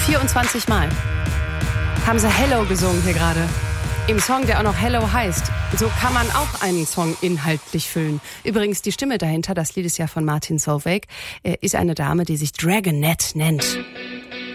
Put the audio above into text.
24 Mal haben sie Hello gesungen hier gerade. Im Song, der auch noch Hello heißt. So kann man auch einen Song inhaltlich füllen. Übrigens, die Stimme dahinter, das Lied ist ja von Martin Solveig, ist eine Dame, die sich Dragonette nennt.